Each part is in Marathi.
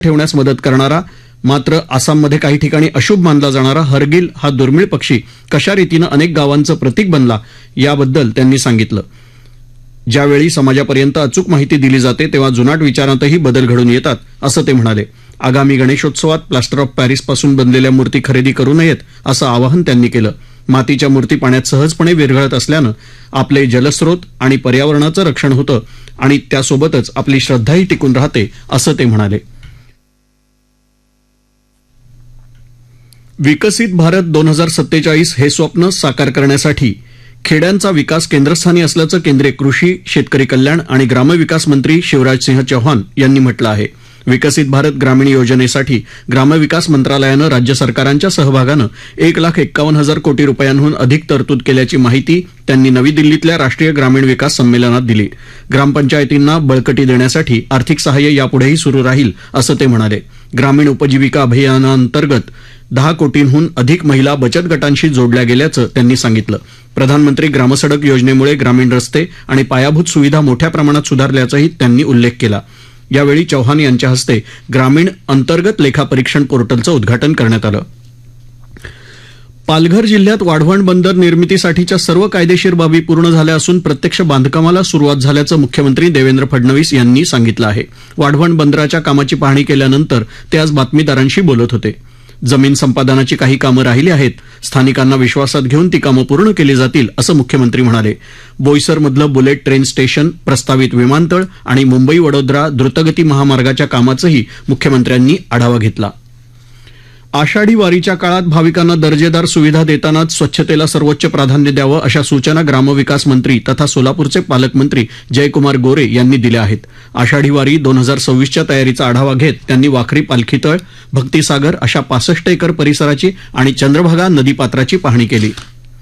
ठेवण्यास मदत करणारा मात्र आसाममध्ये काही ठिकाणी अशुभ मानला जाणारा हरगिल हा दुर्मिळ पक्षी कशा रीतीनं अनेक गावांचं प्रतीक बनला याबद्दल त्यांनी सांगितलं. ज्यावेळी समाजापर्यंत अचूक माहिती दिली जाते तेव्हा जुनाट विचारांतही बदल घडून येतात असं ते म्हणाले. आगामी गणेशोत्सवात प्लास्टर ऑफ पॅरिसपासून बनलेल्या मूर्ती खरेदी करू नयेत असं आवाहन त्यांनी केलं. मातीच्या मूर्ती पाण्यात सहजपणे विरघळत असल्यानं आपले जलस्रोत आणि पर्यावरणाचं रक्षण होतं आणि त्यासोबतच आपली श्रद्धाही टिकून राहते असं ते म्हणाले. विकसित भारत 2047 हे स्वप्न साकार करण्यासाठी खेड्यांचा विकास केंद्रस्थानी असल्याचं केंद्रीय कृषी, शेतकरी कल्याण आणि ग्रामविकास मंत्री शिवराजसिंह चौहान यांनी म्हटलं आहे. विकसित भारत ग्रामीण योजनेसाठी ग्रामविकास मंत्रालयानं राज्य सरकारांच्या सहभागानं 1,51,000 कोटी रुपयांहून अधिक तरतूद केल्याची माहिती त्यांनी नवी दिल्लीतल्या राष्ट्रीय ग्रामीण विकास संमेलनात दिली. ग्रामपंचायतींना बळकटी देण्यासाठी आर्थिक सहाय्य यापुढेही सुरू राहील असं ते म्हणाले. ग्रामीण उपजीविका अभियानाअंतर्गत 10 कोटींहून अधिक महिला बचत गटांशी जोडल्या गेल्याचं त्यांनी सांगितलं. प्रधानमंत्री ग्रामसडक योजनेमुळे ग्रामीण रस्ते आणि पायाभूत सुविधा मोठ्या प्रमाणात सुधारल्याचाही त्यांनी उल्लेख केला. यावेळी चौहान यांच्या हस्ते ग्रामीण अंतर्गत लेखापरीक्षण पोर्टलचं उद्घाटन करण्यात आलं. पालघर जिल्ह्यात वाढवण बंदर निर्मितीसाठीच्या सर्व कायदेशीर बाबी पूर्ण झाल्या असून प्रत्यक्ष बांधकामाला सुरुवात झाल्याचं मुख्यमंत्री देवेंद्र फडणवीस यांनी सांगितलं आहे. वाढवण बंदराच्या कामाची पाहणी केल्यानंतर ते आज बातमीदारांशी बोलत होते. जमीन संपादनाची काही कामं राहिली आहेत. स्थानिकांना विश्वासात घेऊन ती कामं पूर्ण केली जातील असं मुख्यमंत्री म्हणाले. बोईसरमधलं बुलेट ट्रेन स्टेशन, प्रस्तावित विमानतळ आणि मुंबई वडोदरा द्रुतगती महामार्गाच्या कामाचंही मुख्यमंत्र्यांनी आढावा घेतला. आषाढी वारीच्या काळात भाविकांना दर्जेदार सुविधा देतानाच स्वच्छतेला सर्वोच्च प्राधान्य द्यावं अशा सूचना ग्रामविकास मंत्री तथा सोलापूरचे पालकमंत्री जयकुमार गोरे यांनी दिल्या आहेत. आषाढी वारी 2026च्या तयारीचा आढावा घेत त्यांनी वाखरी पालखीतळ, भक्तिसागर अशा 65 एकर परिसराची आणि चंद्रभागा नदीपात्राची पाहणी केली.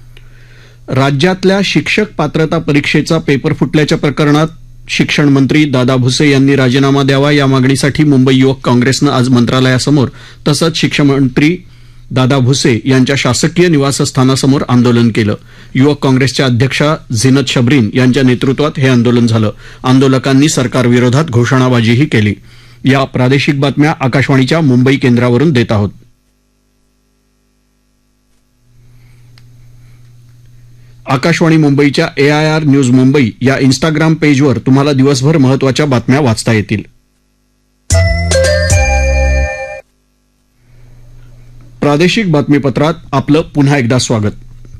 राज्यातल्या शिक्षक पात्रता परीक्षेचा पेपर फुटल्याच्या प्रकरणात शिक्षण मंत्री दादा भुसे यांनी राजीनामा द्यावा या मागणीसाठी मुंबई युवक काँग्रेसनं आज मंत्रालयासमोर तसंच शिक्षण मंत्री दादा भुसे यांच्या शासकीय निवासस्थानासमोर आंदोलन केलं. युवक काँग्रेसच्या अध्यक्षा झिनत शबरीन यांच्या नेतृत्वात हे आंदोलन झालं. आंदोलकांनी सरकारविरोधात घोषणाबाजीही केली. या प्रादेशिक बातम्या आकाशवाणीच्या मुंबई केंद्रावरून देत आहोत. आकाशवाणी मुंबईच्या AIR न्यूज मुंबई या इन्स्टाग्राम पेजवर तुम्हाला दिवसभर महत्त्वाच्या बातम्या वाचता येतील. प्रादेशिक बातमीपत्रात आपलं पुन्हा एकदा स्वागत.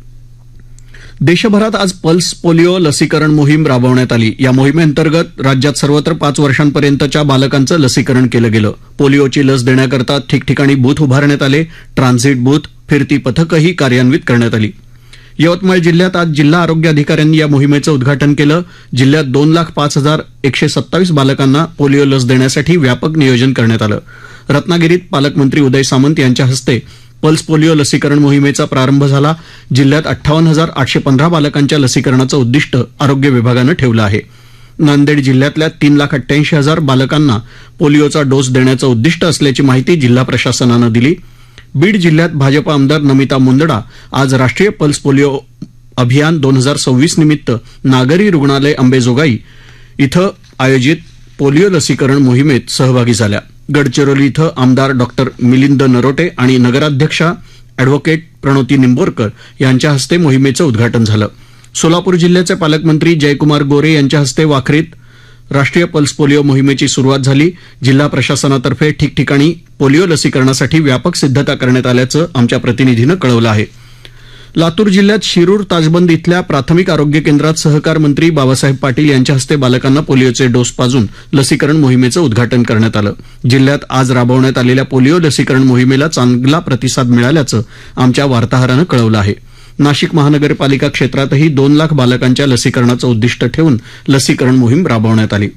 देशभरात आज पल्स पोलिओ लसीकरण मोहीम राबवण्यात आली. या मोहिमेअंतर्गत राज्यात सर्वत्र 5 वर्षांपर्यंतच्या बालकांचं लसीकरण केलं गेलं. पोलिओची लस देण्याकरता ठिकठिकाणी बूथ उभारण्यात आले. ट्रान्झिट बूथ, फिरती पथकही कार्यान्वित करण्यात आली. यवतमाळ जिल्ह्यात आज जिल्हा आरोग्य अधिकाऱ्यांनी या मोहिमेचं उद्घाटन केलं. जिल्ह्यात 2,05,127 बालकांना पोलिओ लस देण्यासाठी व्यापक नियोजन करण्यात आलं. रत्नागिरीत पालकमंत्री उदय सामंत यांच्या हस्ते पल्स पोलिओ लसीकरण मोहिमेचा प्रारंभ झाला. जिल्ह्यात 58,815 बालकांच्या लसीकरणाचं उद्दिष्ट आरोग्य विभागानं ठेवलं आहे. नांदेड जिल्ह्यातल्या 3,88,000 बालकांना पोलिओचा डोस देण्याचं उद्दिष्ट असल्याची माहिती जिल्हा प्रशासनानं दिली. बीड जिल्ह्यात भाजपा आमदार नमिता मुंदडा आज राष्ट्रीय पल्स पोलिओ अभियान 2026 निमित्त नागरी रुग्णालय अंबेजोगाई इथं आयोजित पोलिओ लसीकरण मोहिमेत सहभागी झाल्या. गडचिरोली इथं आमदार डॉक्टर मिलिंद नरोटे आणि नगराध्यक्षा अॅडव्होकेट प्रणोती निंबोरकर यांच्या हस्ते मोहिमेचं उद्घाटन झालं. सोलापूर जिल्ह्याचे पालकमंत्री जयकुमार गोरे यांच्या हस्ते वाखरीत राष्ट्रीय पल्स पोलिओ मोहिमेची सुरुवात झाली. जिल्हा प्रशासनातर्फे ठिकठिकाणी पोलिओ लसीकरणासाठी व्यापक सिद्धता करण्यात आल्याचं आमच्या प्रतिनिधीनं कळवलं आहे. लातूर जिल्ह्यात शिरूर ताजबंद इथल्या प्राथमिक आरोग्य केंद्रात सहकार मंत्री बाबासाहेब पाटील यांच्या हस्ते बालकांना पोलिओचे डोस पाजून लसीकरण मोहिमेचं उद्घाटन करण्यात आलं. जिल्ह्यात आज राबवण्यात आलेल्या पोलिओ लसीकरण मोहिमेला चांगला प्रतिसाद मिळाल्याचं आमच्या वार्ताहरानं कळवलं आहे. नाशिक महानगरपालिका क्षेत्रातही 2 लाख बालकांच्या लसीकरणाचं उद्दिष्ट ठेवून लसीकरण मोहीम राबवण्यात आली.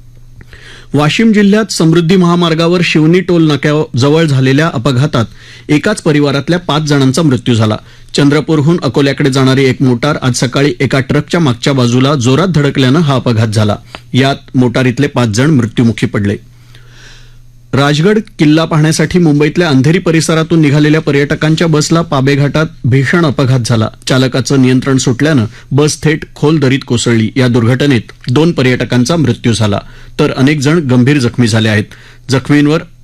वाशिम जिल्ह्यात समृद्धी महामार्गावर शिवनी टोल नाक्याजवळ झालेल्या अपघातात एकाच परिवारातल्या 5 जणांचा मृत्यू झाला. चंद्रपूरहून अकोल्याकडे जाणारी एक मोटार आज सकाळी एका ट्रकच्या मागच्या बाजूला जोरात धडकल्यानं हा अपघात झाला. यात मोटारीतले 5 जण मृत्युमुखी पडले. राजगड किल्ला पाहण्यासाठी मुंबईतल्या अंधेरी परिसरातून निघालेल्या पर्यटकांच्या बसला पाबे घाटात भीषण अपघात झाला. चालकाचं नियंत्रण सुटल्यानं बस थेट खोल दरीत कोसळली. या दुर्घटनेत 2 पर्यटकांचा मृत्यू झाला तर अनेक जण गंभीर जखमी झाले आहेत. जखमींवर